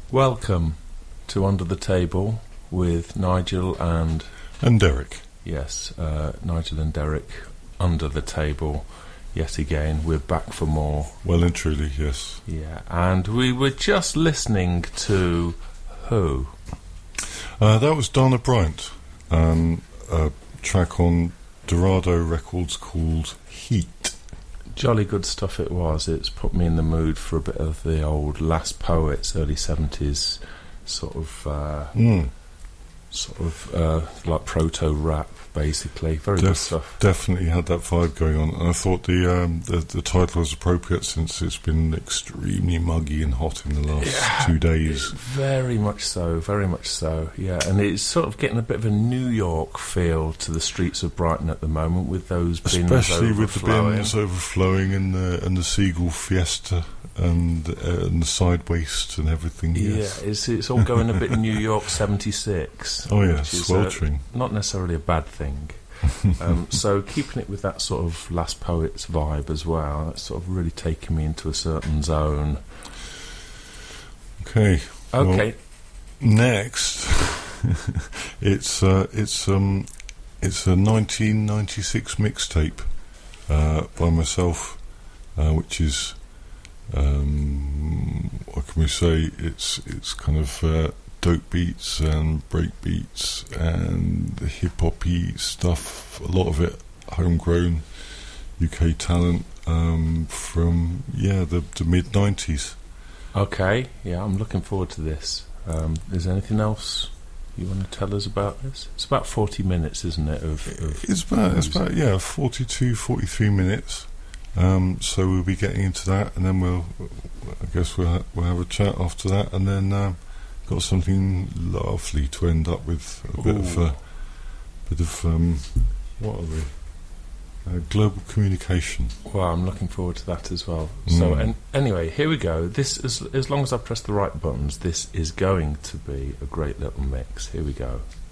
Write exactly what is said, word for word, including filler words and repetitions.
Welcome to Under the Table with Nigel and... And Derek. Yes, uh, Nigel and Derek under the table yet again. We're back for more. Well and truly, yes. Yeah, and we were just listening to who? Uh, that was Dana Bryant, um, a track on Dorado Records called Heat. Jolly good stuff it was. It's put me in the mood for a bit of the old Last Poets, early seventies sort of... Uh, mm. Sort of uh, like proto-rap, basically. Very Def- good stuff. Definitely had that vibe going on. And I thought the, um, the the title was appropriate since it's been extremely muggy and hot in the last yeah, two days. Very much so, very much so, yeah. And it's sort of getting a bit of a New York feel to the streets of Brighton at the moment with those bins Especially overflowing. with the bins overflowing and the, and the Seagull Fiesta and, uh, and the side waist and everything. Yes. Yeah, it's, it's all going a bit New York seventy-six. Oh yeah, which is, sweltering. Uh, not necessarily a bad thing. um, so keeping it with that sort of Last Poets vibe as well, that's sort of really taking me into a certain zone. Okay. Okay. Well, next, it's uh, it's um it's a nineteen ninety-six mixtape uh, by myself, uh, which is um, what can we say? It's it's kind of. Uh, dope beats and break beats and hip-hop-y stuff, a lot of it homegrown U K talent um, from yeah the, the mid nineties. Okay, yeah, I'm looking forward to this. Um, is there anything else you want to tell us about this? It's about forty minutes, isn't it? Of, of it's about it's about yeah forty-two, forty-three minutes. Um, so we'll be getting into that, and then we'll I guess we'll ha- we'll have a chat after that, and then. Um, Got something lovely to end up with. A bit Ooh. of a bit of um, what are we? Uh, global communication. Well, I'm looking forward to that as well. Mm. So, and anyway, here we go. This, as as long as I press the right buttons, this is going to be a great little mix. Here we go.